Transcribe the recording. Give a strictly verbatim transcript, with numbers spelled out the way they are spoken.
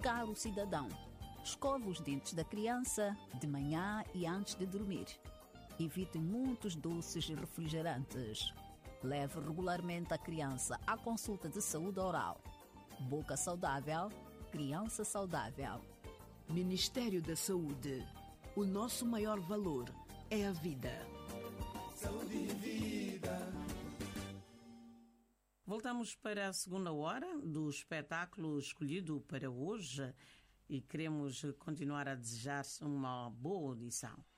Caro cidadão, escove os dentes da criança de manhã e antes de dormir. Evite muitos doces e refrigerantes. Leve regularmente a criança à consulta de saúde oral. Boca saudável, criança saudável. Ministério da Saúde. O nosso maior valor é a vida. Saúde e vida. Voltamos para a segunda hora do espetáculo escolhido para hoje e queremos continuar a desejar uma boa audição.